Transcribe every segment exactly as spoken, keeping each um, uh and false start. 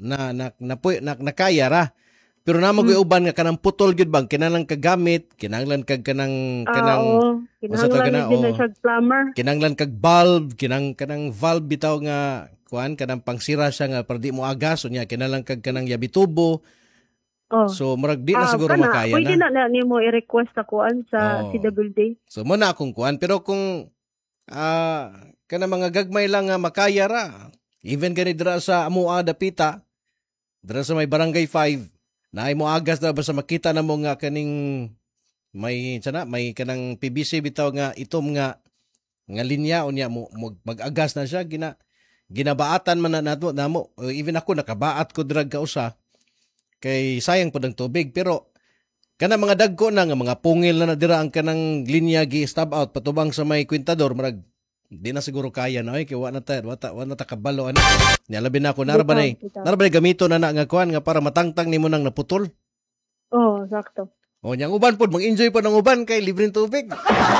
na na na, na, nakaya ra. Pero na mag-uban nga kanang putol gyud bang kinahanglan kag gamit, kinahanglan kag kanang kanang ah, oh. Kinahanglan din na siya plumber. Kinahanglan kag valve, kinang kanang valve bitaw nga kuan kanang pangsira siya nga para di mo agas unya kinahanglan kag kanang yabitubo. Oh. So murag di na Ah, siguro kana, makaya pwede na. na na nimo i-request sa kuan sa Oh. C W D. So mo na akong kuan pero kung ah kana mga gagmay lang nga makaya ra. Even gani dira sa amua dapita, dira sa may barangay five, na ay mo agas na basta makita na mo nga kaning may sana may kanang P V C bitaw nga itom nga nga linya unya mo mag-agas na siya gina ginabaatan man na nato namo. Even ako nakabaat ko drag ka usa kay sayang pud ang tubig pero kana mga dagko na nga mga pungil na nadira ang kanang linya gi stab out patubang sa may kwintador marag di na siguro kaya na ay kay wa na ta wa ta wa na ta kabalo ana nialabi na ako naraba na naraba na gamito na na nga kuan nga para matangtang nimo nang naputol. Oh, sakto. O nyang uban pod mag-enjoy po ng uban kay libreng tubig.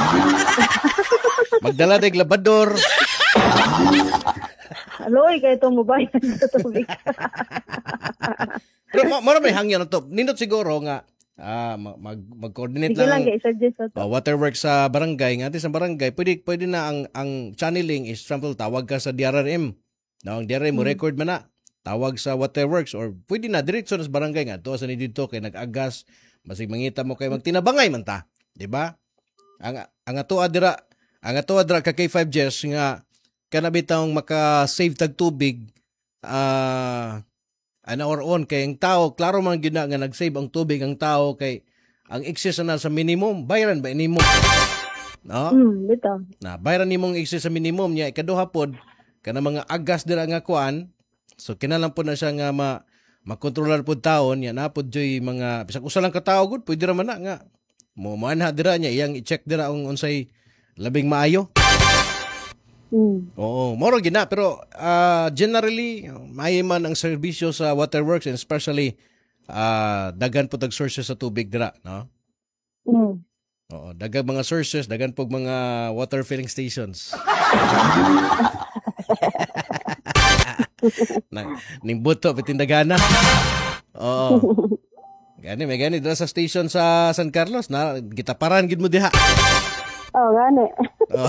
Magdala dag labador. Aloy kay to mobayan sa tubig. Pero mo mo may hangyo na to. Nindot siguro nga ah mag mag-coordinate Sige lang lang. kay suggest to. Uh, waterworks sa barangay nga sa barangay pwede pwede na ang ang channeling is example tawag ka sa D R R M. No, ang D R R M mo Hmm. record man na. Tawag sa waterworks or pwede na diretso na sa barangay nga to sa ni dito kay nag-agas basig mangita mo kay magtinabangay man ta, di ba? Ang ang ato adira ang ato adira ka K five Jess nga kana bitawng maka-save tag tubig ah uh, an hour on kay ang tao klaro man gyud na nga nag-save ang tubig ang tao kay ang excess na sa minimum bayaran ba nimo, no? Hmm, bitaw. Na bayaran nimong excess sa minimum nya ikaduha pod kana mga agas dira nga kuan so kinahanglan pod na siya nga ma makontrolar pod taon nya na pod joy mga bisag usa lang ka tawo gud pwede ra man na nga mo manha dira nya iyang i-check dira ang unsay labing maayo. Hmm. Oo, moro gid na pero uh, generally may man ang serbisyo sa waterworks and especially uh, dagan po tag sources sa tubig dira, no? Hmm. Oo, dagang mga sources, dagan pog mga water filling stations. na nimbuto pitindagana. Oo. Gani may gani dira sa station sa San Carlos na gitaparan gid mo diha. Oh, gani. Oo.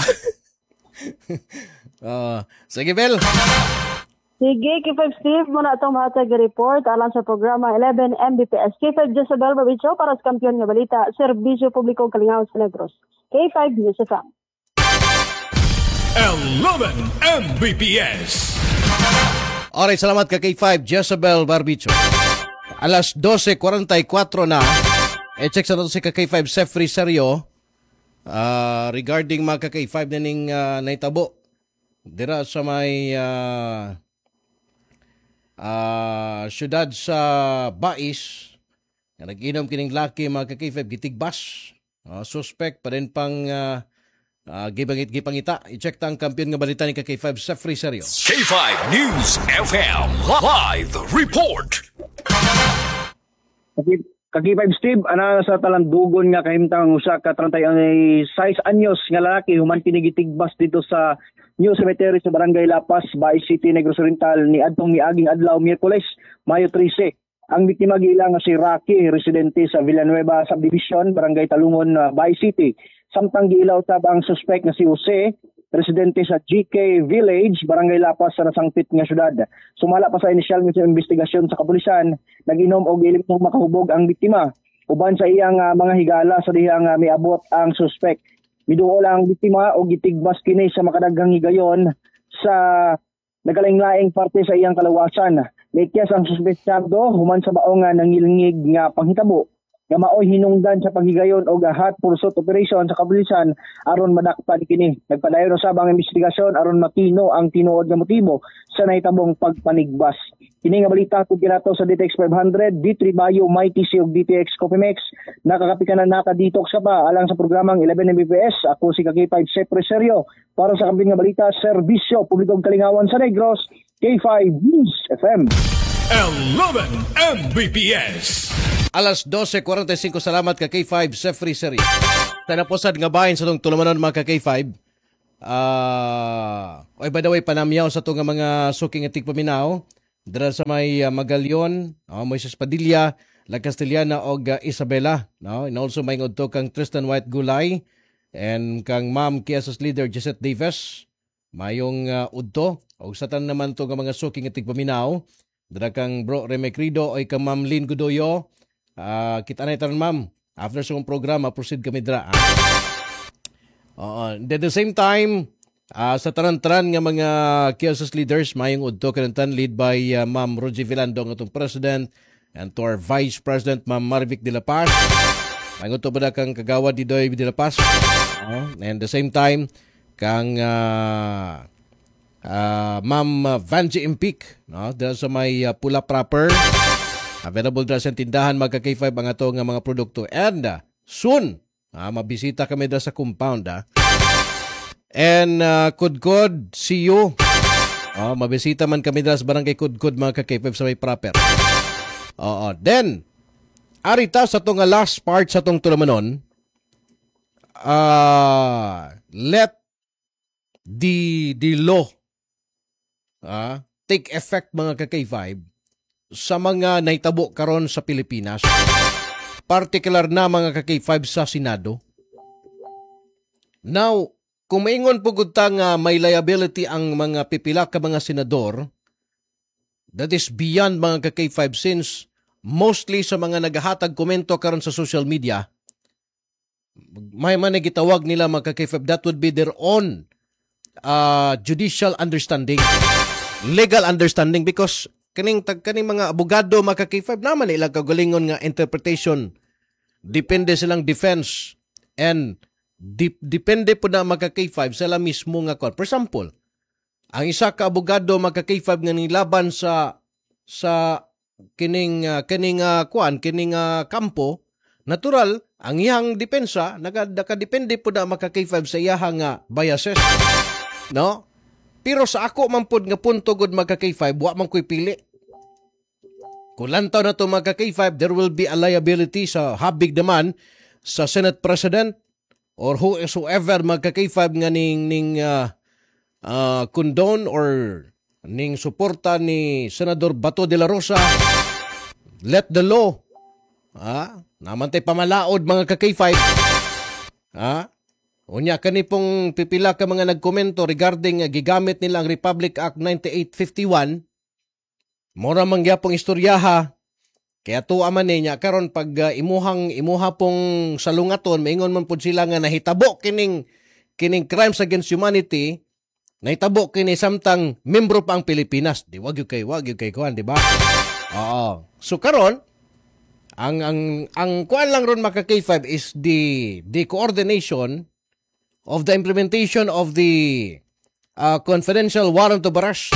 Oh, sige Bel. Sige, K five Steve mo na itong mahatag report alang sa programa eleven M B P S. K five Jezabel Barbicho para sa kampiyon nga balita, Serbisyo Publikong Kalingawan sa Negros. K five News F M. eleven M B P S. Alright, salamat ka K five Jezabel Barbicho. Alas twelve forty-four na. E-check sa nato si ka K five Sefri Serio. Uh, regarding mga ka K five na ning uh, naitabo. Dira sa may uh, uh, syudad sa Bais. Nag-inom kining laki mga ka K five gitigbas. Uh, suspect pa rin pang uh, uh, gibangit gipangita. I-check ta ang kampiyon nga balita ni ka K five Sefri Serio. K five News F M Live Report. Kagi five Steve, ana sa talandugon nga kahimtang usa ka thirty-six anyos nga lalaki human pinigitigbas dito sa New Cemetery sa Barangay Lapas, Bais City, Negros Oriental ni adtong miaging adlaw Miyerkules, Mayo thirteen. Ang biktima gila nga si Rocky, residente sa Villanueva Subdivision, Barangay Talungon, Bais City. Samtang giilaw tab ang suspect nga si Jose, residente sa G K Village, Barangay Lapas sa nasangpit nga syudad. Sumala pa sa inisyal nga investigasyon sa kapulisan, nag-inom og ilim ng makahubog ang biktima. Uban sa iyang uh, mga higala sa dihang uh, miabot ang suspect. Miduol ang biktima og gitigbas kini sa makadaghang higayon sa nagalaing-laing parte sa iyang kalawasan. Likyas ang suspektado human sa baong nga nangilingig nga panghitabo nga maoy hinungdan sa paghigayon og hot pursuit operation sa kapulisan aron madakpan kini. Nagpadayon usab ang investigasyon aron matino ang tinuod nga motibo sa nahitabong pagpanigbas. Kini nga balita tud kinato sa D T X five hundred, D three Bayo, Mighty C ug D T X Copimex. Nakakapikanan nakaditok sa pa alang sa programang eleven M B P S. Ako si K five Sefri Serio para sa kampiyon nga balita, Serbisyo Publikong Kalingawan sa Negros, K five News F M. eleven M B P S. Alas twelve forty-five, salamat ka K five Sefri Serio. Sa naposad nga bahin sa itong tulamanon mga ka K five. Uh, oy, by the way, panamyaw sa itong mga suking atik paminaw. dira sa may uh, Magalyon, uh, Moises Padilla, La Castellana og uh, Isabela, no? And also may udto kang Tristan White Gulay and kang Ma'am Kiasos Leader Jesette Davis, mayong uh, udto og satan naman to nga mga suking at tigpaminaw. Dira kang Bro Reme Crido oy kang Ma'am Lynn Godoyo. Uh, kita na itaran ma'am. After sa programa, proceed kami dira. Ah. Uh, at the same time, uh, sa tanan-tanan nga mga Kiasos leaders, mayong udto kanantan lead by uh, Ma'am Rogie Vilando nga itong President and to our Vice President, Ma'am Marvic de la Paz. Mayong udto ba kang kagawad Didoy de la Paz. Uh, and the same time, kang uh, uh, Ma'am Vanji Impik, no? Dahil sa may uh, pula proper. Available dra sa tindahan magka K five ang ato nga mga produkto. And uh, soon, ah, mabisita kami dra sa compound. Ah. And uh, Kudkod, see you. Ah, mabisita man kami dra sa barangay Kudkod mga ka K five sa may proper. Oo. Then, arita sa itong last part sa itong tulamanon, uh, let the, the law ah, take effect mga ka K five sa mga naitabo karon sa Pilipinas, particular na mga ka K five sa Senado. Now, kung maingon po gudta nga may liability ang mga pipila ka mga senador, that is beyond mga ka K five since mostly sa mga naghahatag komento karon sa social media, may man gitawag nila mga ka K five, that would be their own uh, judicial understanding, legal understanding, because kaning tag kaning mga abogado mga K five naman ilang kagalingon nga interpretation, depende silang defense and dip, depende po na mga K five sila mismo nga kon. For example, ang isa ka abogado mga K five nga nilaban sa sa kining uh, kining uh, kuan kining uh, kampo, natural ang iyang depensa nakadepende po na mga K five sa iyang nga biases, no? Pero sa ako man pod nga punto gud mga K five, wa man ko'y pili. Kung lantaw na to mga K five, there will be a liability sa habig naman sa Senate President or whoever mga K five nga ning, ning uh, uh, condone or ning suporta ni Senador Bato de la Rosa. Let the law. Ah, naman tay pamalaod mga K five. Ah, unya kani pong pipila ka mga nagkomento regarding uh, gigamit nila ang Republic Act ninety-eight fifty-one. Mora man gyapong istoryaha. Kaya tuwa man niya karon pag uh, imuhang imuha pong salungaton, maingon man pud sila nga nahitabo kining kining crimes against humanity, nahitabo kini samtang membro pa ang Pilipinas. Di wag gyud kay wag gyud kay kuan, di ba? Oo. So karon ang ang ang kuan lang ron mga K five is the the coordination of the implementation of the uh, confidential warrant of arrest.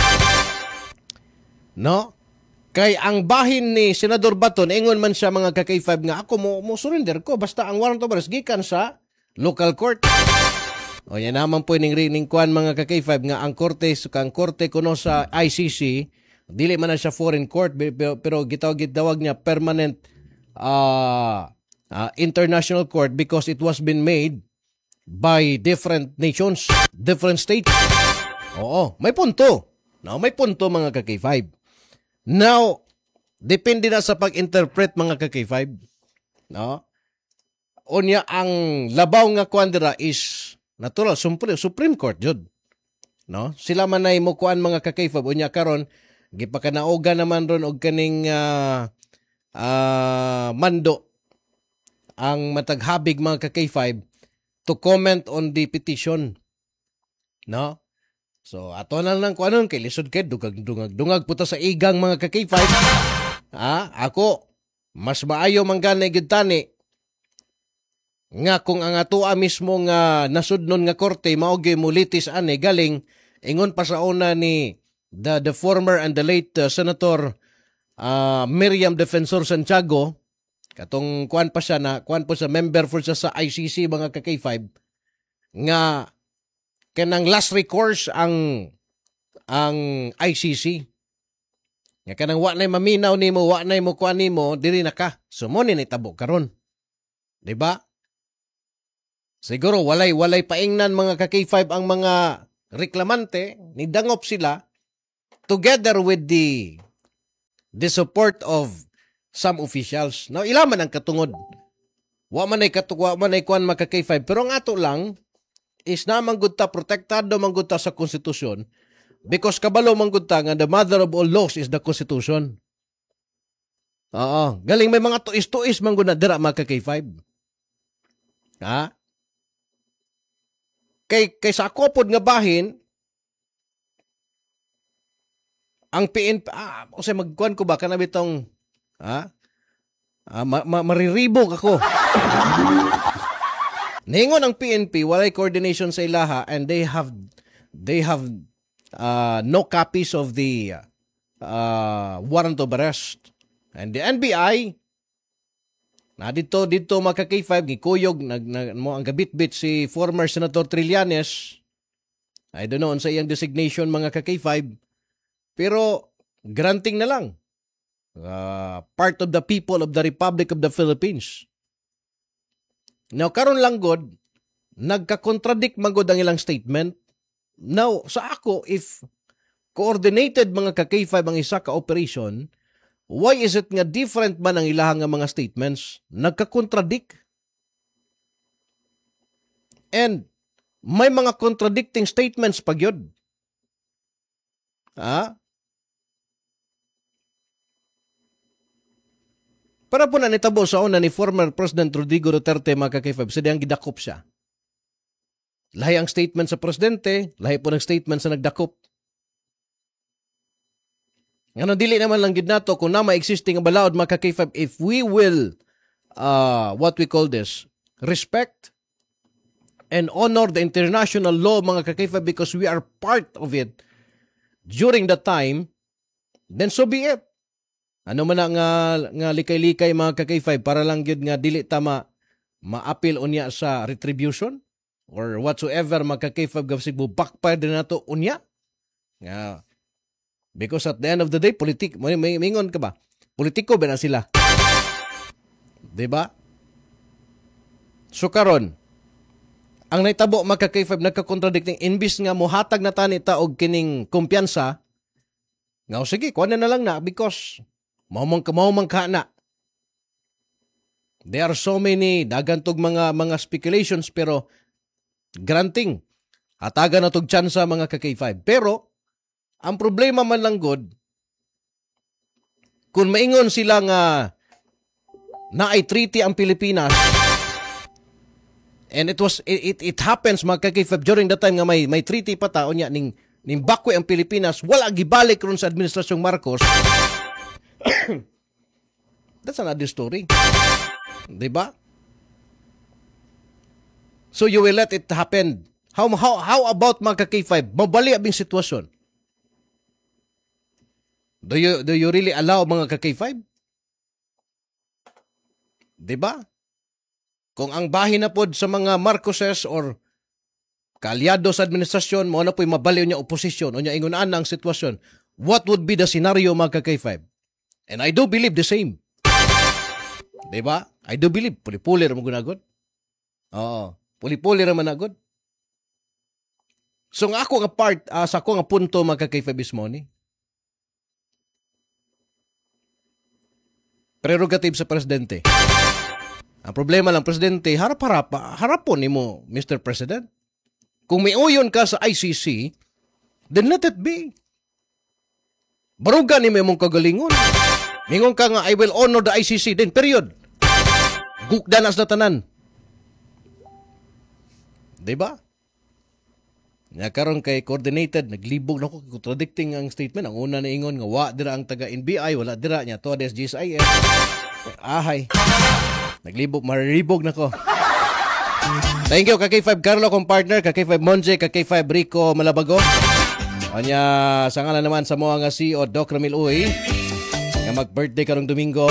No? Kay ang bahin ni Senador Baton, ingon man siya mga K five nga ako mo, mo surrender ko basta ang warrant of arrest gikan sa local court. O yan naman po ning rining kuan mga K five nga ang korte kang korte kuno sa I C C, dili man na siya foreign court pero, pero gitawag-gitawag niya permanent uh, uh, international court because it was been made by different nations, different states. Oo, may punto. No, may punto mga K five. Now, depende na sa pag-interpret mga K five. No? Unya ang labaw nga kuandira is natural, Supreme, Supreme Court jud. No? Sila man ay mo kuan mga K five unya karon gipakanauga naman ron og kaning uh, uh, mando ang mataghabig mga K five to comment on the petition. No? So, ato na lang kung anon, kay lisod kay dungag-dungag puta sa igang mga K five. Ha? Ako, mas maayo man ganay gyud tani nga kung ang atoa mismo nga nasudnon nga korte maogi mulitis ani galing ingon pa sa una ni the the former and the late uh, Senator uh, Miriam Defensor Santiago, katong kuan pa siya na kuan po sa member for siya sa I C C mga K five nga kanang last recourse ang ang I C C. Nga kanang wa nay maminaw nimo, wa nay mo kuan nimo, diri na ka. Sumo ni nitabo karon. Di ba? Siguro walay walay paingnan mga K five ang mga reklamante, nidangop sila together with the the support of some officials. Now, ilaman ang katungod. Wa man ay katungwa, wa man ay kuan maka K five. Pero ang ato lang, is na manggudta, protektado manggudta sa konstitusyon because kabalo manggudta nga the mother of all laws is the Constitution. Oo. Galing may mga tuis-tuis mangguna dira maka K five. Ha? Kay, kay sa akopod nga bahin, ang P N P, ah, o say magkuhan ko ba, kanabi tong, ha? Ah, ma, ma, mariribog ako. Ningon ang P N P, walay coordination sa ilaha, and they have, they have uh, no copies of the uh, warrant of arrest. And the N B I, na dito, dito maka K five, gikuyog, nag, nag, mo ang gabit-bit si former Senator Trillanes. I don't know, sa iyang designation mga ka K five. Pero, granting na lang. Uh, part of the people of the Republic of the Philippines. Now, karon lang god, nagka-contradict magod ang ilang statement. Now, sa ako, if coordinated mga ka K five ang isa ka operation, why is it nga different man ang ilahang nga mga statements? Nagka-contradict. And, may mga contradicting statements pag yun. Ha? Para po na nitabo sa una ni former President Rodrigo Duterte mga ka K five, sa diyang gidakop siya. Lahi ang statement sa presidente, lahi po ng statement sa nagdakop. Ano, dili naman lang gid nato kung na ma-existing ang balaod mga ka K five, if we will, uh, what we call this, respect and honor the international law mga ka K five because we are part of it during that time, then so be it. Ano man nga, nga likay-likay mga ka K five para lang yun nga dili tama ma-appeal unya sa retribution or whatsoever mga ka K five gawsig mo backfire din nato unya. Nga, because at the end of the day, politik, may, may mingon ka ba? Politiko ba na sila? Diba? So karon, ang naitabo mga ka K five nagka-contradicting, imbis nga mohatag na tani ta og kining kumpiyansa, nga o sige, kuha na na lang na because Maumang ka, maumang ka na. There are so many dagantog mga mga speculations pero granting hatagan na tog tsansa mga ka K five. Pero ang problema man lang god kung maingon sila nga na ay treaty ang Pilipinas and it was it it, it happens mga ka K five during the time nga may may treaty pa ta unya ning ning bakwe ang Pilipinas wala gibalik ron sa administrasyong Marcos. That's another story. Diba? So you will let it happen. How how how about mga K five? Mabali abing sitwasyon. Do you do you really allow mga K five? Diba? Kung ang bahin na pod sa mga Marcoses or kaalyado sa administrasyon mo na po'y mabaliw niya oposisyon o niya ingunaan ang sitwasyon, what would be the scenario mga K five? And I do believe the same. Diba? I do believe. Puli-puli naman gunagod. Oo. Puli-puli naman agod. So nga ako nga part, uh, sa ako nga punto mga K five is money. Prerogative sa presidente. Ang problema lang, presidente, harap-harap, harapon ni mo, Mister President. Kung may uyon ka sa I C C, then let it be. Barugan ni mo mong kagalingon. Mingon ka nga, I will honor the I C C din, period. Gukdanas na tanan. Diba? Nga karon kay coordinated, naglibog na ko, contradicting ang statement. Ang una na ingon nga, wa dira ang taga-N B I, wala dira niya, to des G S I S. Ahay. Naglibog, mariribog na ko. Thank you, ka K five Carlo kong partner, ka K five Monje, ka K five Rico Malabago. Anya, sa ngalan naman sa mga nga C E O, Doc Ramil Uy. Nga mag-birthday karong Domingo.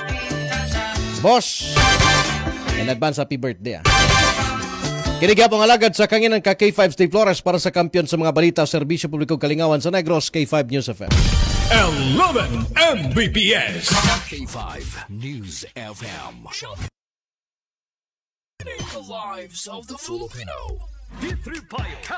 Boss! In advance, happy birthday. Ah. Kiniga pong alagad sa kanginan ka K five Steve Flores para sa kampiyon sa mga balita o serbisyo publikong kalingawan sa Negros, K five News F M. eleven M B P S. K five News F M. The lives of the Filipino. D three Bio Health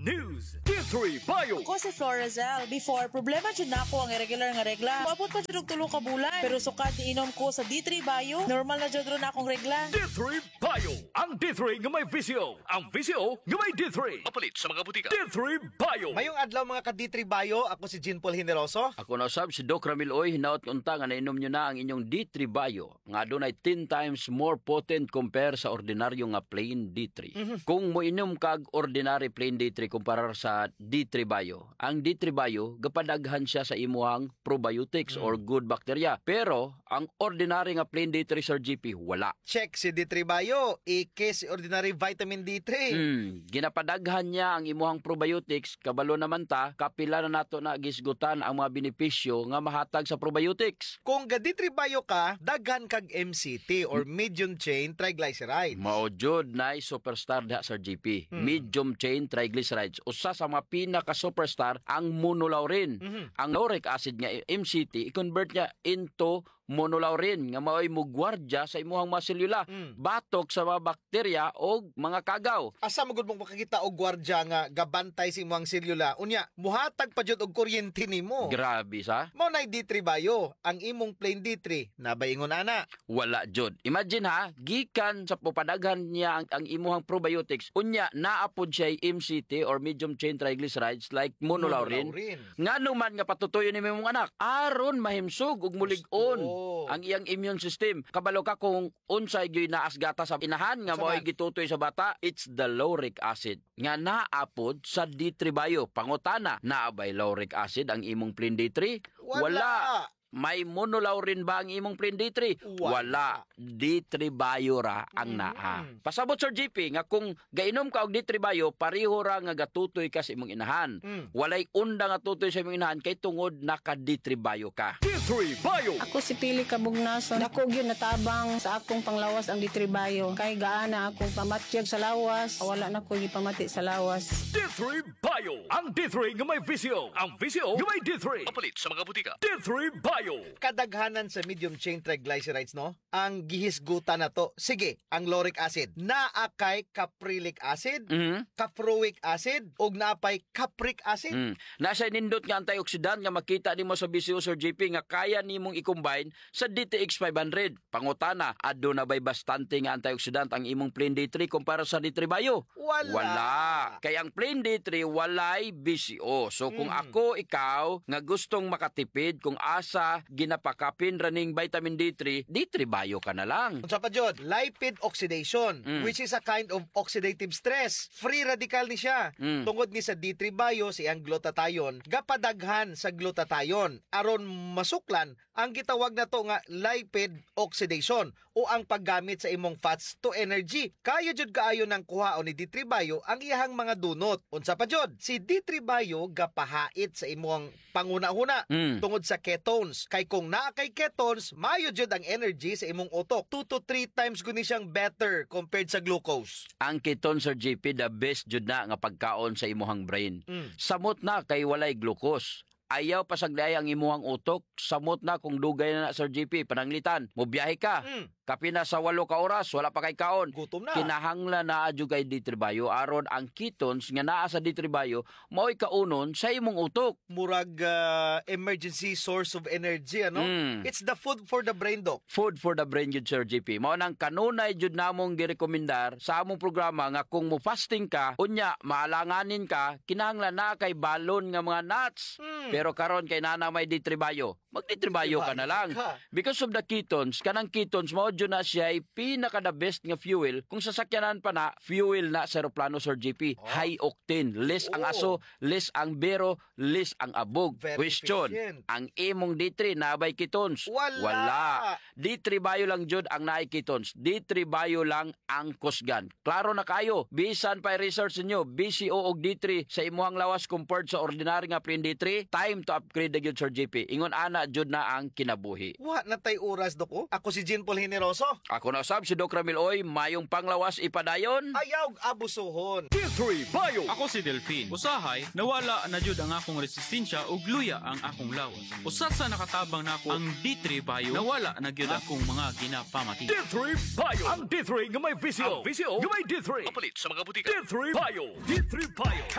News. D three Bio. Ako si Florazel. Before, problema dyan na ako ang irregular nga regla. Maabot pa dyan og tulo ka bulan. Pero sukat iinom ko sa D three Bio, normal na dyan ron akong regla. D three Bio. Ang D three nga may visio. Ang visio nga may D three. Mapalit sa mga butika. D three Bio. Mayong adlaw mga ka-D three Bio, ako si Jean Paul Generoso. Ako na usab si Doc Ramil Oy, hinaot unta nga nainom nyo na ang inyong D three Bio nga adunay ten times more potent compare sa ordinaryo nga plain D three. Mm-hmm. Kung mo inom kag ordinary plain D three kumpara sa D three Bio, ang D three Bio gapadaghan siya sa imuhang probiotics mm. or good bacteria. Pero ang ordinary nga plain D three Sir G P wala. Check si D three Bio, ike si ordinary vitamin D three. Mm, ginapadaghan niya ang imuhang probiotics, kabalo naman ta, kapila na nato na gisgutan ang mga benepisyo nga mahatag sa probiotics. Kung ga D three Bio ka, daghan kag M C T or medium chain triglycerides. Mao jud nay superstar diha Sir G P. Mm. Medium chain triglycerides. Usa sa mga pinaka superstar ang monolaurin. Mm-hmm. Ang lauric acid nga M C T i-convert niya into monolaurin nga mao'y mugwardya sa imuhang mga selula, mm. batok sa mga bakterya o mga kagaw. Asa magud mong makakita og gwardya nga gabantay sa imuhang selula, unya muhatag pa jud og kuryente nimo. Grabe sa. Mao nay D three Bio, ang imong plain D three nabaingon ana. Wala jud. Imagine ha, gikan sa pupadaghan niya ang, ang imuhang probiotics, unya naapod siya M C T or medium chain triglycerides like monolaurin. monolaurin. Ngano man nga patutoyon ni imong anak, aron mahimsog ug mulig-on ang iyang immune system. Kabalo ka kung unsay gyud naas gata sa inahan nga mo'y gitutoy sa bata, it's the lauric acid nga naapod sa D three Bio. Pangutana, naabay lauric acid ang imong plain D three? Wala. Wala. May monolaurin ba ang imong plain D three? Wala. Wala. D three Bio ra ang naa. Mm. Pasabot Sir G P nga kung gainom ka og D three Bio, pareho ra nga gatutoy ka sa imong inahan. Mm. Walay unda nga tutoy sa imong inahan kay tungod naka D three Bio ka. D three Bio. Ako si Pili Kabugnason. Dako gyud natabang sa akong panglawas ang D three Bio. Kay gaana akong pamatyag sa lawas, wala na ko gipamati sa lawas. D three Bio. Ang D three nga may visio. Ang visio nga may D three. Mapalit sa mga butika. D three Bio. Kadaghanan sa medium chain triglycerides no, ang gihisgutan na to. Sige, ang lauric acid naa kay caprilic acid, mm-hmm. caproic acid ug naapay capric acid. Mm. Nasa nindot nga antioxidant nga makita nimo sa bisyo Sir J P nga kaya nimong i-combine sa D T X five hundred. Pangutana, aduna bay bastante nga antioxidant ang imong plain D three kumpara sa D three Bio? Wala. Wala. Kay ang plain D three walay B C O. So kung mm. ako ikaw nga gustong makatipid kung asa ginapakapin raning vitamin D three, D three Bio ka na lang. Unsa pa jud? Lipid oxidation, mm. which is a kind of oxidative stress. Free radical ni siya. Mm. Tungod ni sa D three Bio si ang glutathione, gapadaghan sa glutathione aron masuklan ang gitawag na to nga lipid oxidation o ang paggamit sa imong fats to energy. Kaya jud kaayo ng kuhaon ni D three Bio ang iyang mga dunot. Unsa pa jud? Si D three Bio gapahait sa imong panguna-una mm. tungod sa ketones. Kay kung naa kay ketones, mayo jud ang energy sa imong utok. two to three times guni siyang better compared sa glucose. Ang ketone Sir J P the best jud na nga pagkaon sa imuhang brain. Mm. Samot na kay walay glucose. Ayaw pasagday ang imuhang utok, samot na kung dugay na, na Sir J P, pananglitan. Mobiyahe ka. Mm. Kapina sa walo ka oras, wala pa kay kaon. Gutom na. Kinahanglan na adyo kay D three Bio aron ang ketones nga naa sa D three Bio mao'y kaunon sa imong utok. Murag uh, emergency source of energy, ano? Mm. It's the food for the brain, Doc. Food for the brain jud Sir J P. Mao nang kanunay jud namong girekomendar sa among programa nga kung mo fasting ka, unya maalanganin ka, kinahanglan na kay balon nga mga nuts. Mm. Pero karon kay nana may D three Bio, mag-D three Bio ka na lang. Because of the ketones, kanang ketones mao jud na siya ay pinaka the best nga fuel. Kung sasakyanan pa na, fuel na sa aeroplano Sir J P. Oh. High octane, less oh. ang aso, less ang bero, less ang abog. Very question, efficient. ang imong D three nabay ketones? Wala. Wala. D three Bio lang jud ang naay ketones. D three Bio lang ang kusgan. Klaro na kayo. Bisan pa research niyo, B C O og D three sa imuhang lawas compared sa ordinary nga plain D three, time to upgrade na jud Sir J P. Ingon ana jud na ang kinabuhi. Wa natay oras Doko. Ako si Jean Paul Generoso. Ako na usab si Doc Ramil Oy, mayong panglawas ipadayon. Ayaw abusuhon. D three Bio. Ako si Delphine. Usahay, nawala na jud ang akong resistensya ug luya ang akong lawas. Usat sa nakatabang nako ang D three Bio, nawala na gyud akong mga ginapamati. D three Bio. Ang D three nga may visio. Ang visio nga may D three. Mapalit sa mga butika. D three Bio. D three Bio. Health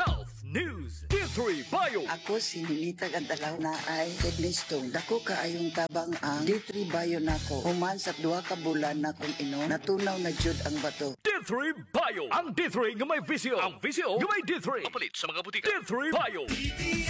News. D three Bio. Ako si Ninita Gandalaw na ay kidney stone. Dako kaayong tabang ang D three Bio nako. Human sa duha ka bulan na kung ino, natunaw na jud ang bato. D three Bio. Ang D three nga may visyo. Ang visyo nga may D three. Mapalit sa mga butika. D three Bio.